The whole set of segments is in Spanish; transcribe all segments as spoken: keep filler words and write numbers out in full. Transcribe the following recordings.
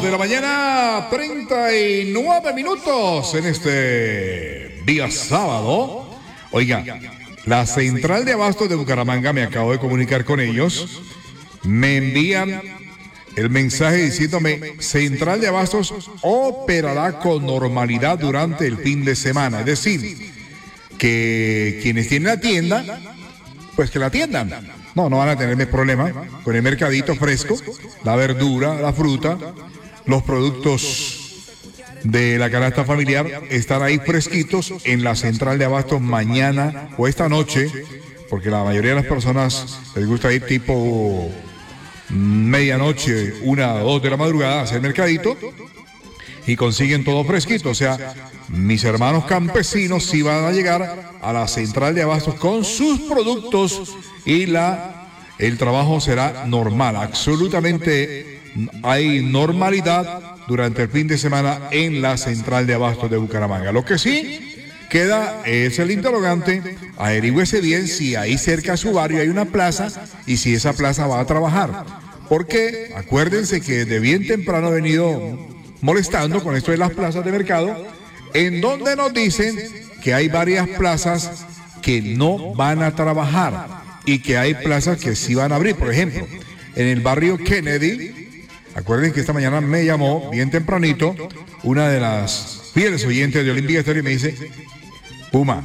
de la mañana, treinta y nueve minutos en este día sábado. Oiga, la central de abastos de Bucaramanga, me acabo de comunicar con ellos, me envían el mensaje diciéndome: central de abastos operará con normalidad durante el fin de semana. Es decir, que quienes tienen la tienda, pues que la atiendan. No, no van a tener problema con el mercadito fresco, la verdura, la fruta, los productos de la canasta familiar están ahí fresquitos en la central de abastos mañana o esta noche, porque la mayoría de las personas les gusta ir tipo medianoche, una o dos de la madrugada a hacer mercadito y consiguen todo fresquito. O sea, mis hermanos campesinos sí van a llegar a la central de abastos con sus productos y la el trabajo será normal. Absolutamente hay normalidad durante el fin de semana en la central de abastos de Bucaramanga. Lo que sí queda es el interrogante: averigüese bien si ahí cerca a su barrio hay una plaza y si esa plaza va a trabajar. Porque acuérdense que de bien temprano he venido molestando con esto de las plazas de mercado, en donde nos dicen que hay varias plazas que no van a trabajar y que hay plazas que sí van a abrir. Por ejemplo, en el barrio Kennedy, acuérdense que esta mañana me llamó bien tempranito una de las fieles oyentes de Olímpica Estéreo y me dice: Puma,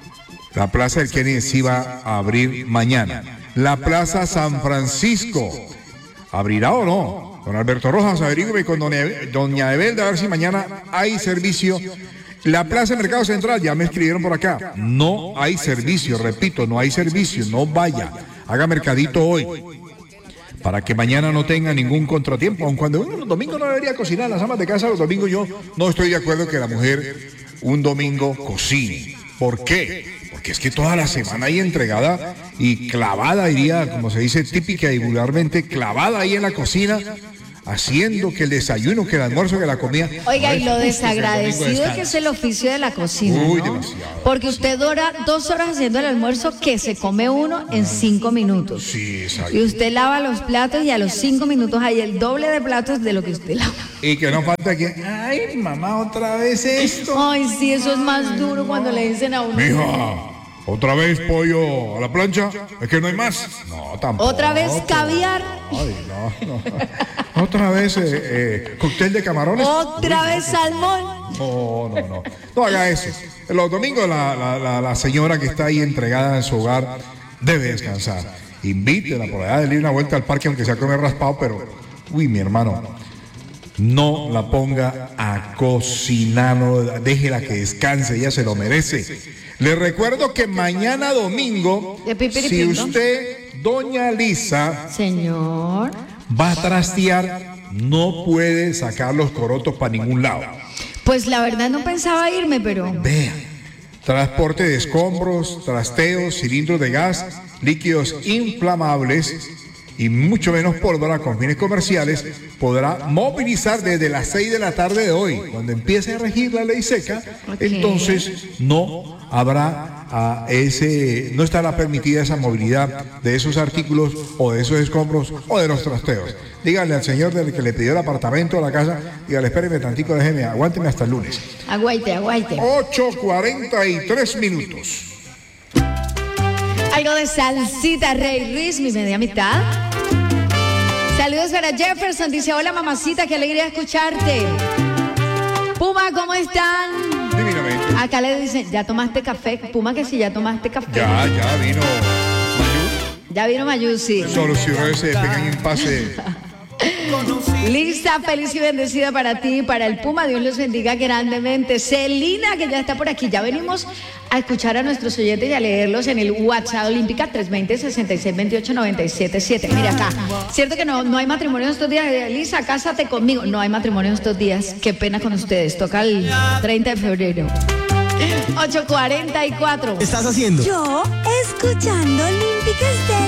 la plaza del Kennedy sí va a abrir mañana. La plaza San Francisco, ¿abrirá o no? Don Alberto Rojas, averígüeme con doña, doña Evelda a ver si mañana hay servicio. La plaza de Mercado Central, ya me escribieron por acá, no hay servicio, repito, no hay servicio, no vaya, haga mercadito hoy, para que mañana no tenga ningún contratiempo. Aun cuando uno los domingos no debería cocinar, las amas de casa los domingos, yo no estoy de acuerdo que la mujer un domingo cocine. ¿Por qué? Porque es que toda la semana ahí entregada y clavada, diría, como se dice típica y vulgarmente, clavada ahí en la cocina, haciendo que el desayuno, que el almuerzo, que la comida. Oiga, y lo desagradecido que es el oficio de la cocina, Uy, ¿no? demasiado. Porque usted dura dos horas haciendo el almuerzo que se come uno en cinco minutos. Sí, exacto. Y usted lava los platos y a los cinco minutos hay el doble de platos de lo que usted lava. Y que no falta que, ay, mamá, otra vez esto. Ay, sí, eso es más duro cuando le dicen a uno. Mija, ¿otra vez pollo a la plancha? ¿Es que no hay más? No, tampoco. ¿Otra vez caviar? Ay, no, no. ¿Otra vez eh, eh, cóctel de camarones? ¿Otra Uy, vez salmón? No, no, no. No haga eso. Los domingos la, la, la, la señora que está ahí entregada en su hogar debe descansar. Invítela por allá, de ir una vuelta al parque, aunque sea a comer raspado, pero, uy, mi hermano, no la ponga a cocinar, no, déjela que descanse, ella se lo merece. Le recuerdo que mañana domingo, si usted, doña Lisa, señor, va a trastear, no puede sacar los corotos para ningún lado. Pues la verdad no pensaba irme, pero... Vea, transporte de escombros, trasteos, cilindros de gas, líquidos inflamables y mucho menos pólvora con fines comerciales, podrá movilizar desde las seis de la tarde de hoy. Cuando empiece a regir la ley seca, okay, entonces no habrá a ese, no estará permitida esa movilidad de esos artículos o de esos escombros o de los trasteos. Díganle al señor del que le pidió el apartamento a la casa, dígale: espéreme tantico, déjeme, aguánteme hasta el lunes. Aguaite, aguaite. ocho cuarenta y tres minutos. Algo de salsita, Rey Ruiz, mi media mitad. Saludos para Jefferson, dice: hola mamacita, qué alegría escucharte. Puma, ¿cómo están? Divinamente. Acá le dicen: ¿ya tomaste café? Puma, que si ya tomaste café. Ya, ya vino Mayú. Ya vino Mayú, sí. Solucionó ese pequeño impasse. Lista, feliz y bendecida para ti y para el Puma. Dios los bendiga grandemente. Celina, que ya está por aquí. Ya venimos a escuchar a nuestros oyentes y a leerlos en el WhatsApp Olímpica tres dos cero, seis seis dos ocho, nueve siete siete. Mira acá. Cierto que no, no hay matrimonio estos días. Lisa, cásate conmigo. No hay matrimonio estos días. Qué pena con ustedes. Toca el treinta de febrero. ocho cuarenta y cuatro. ¿Qué estás haciendo? Yo, escuchando Olímpica Estéreo.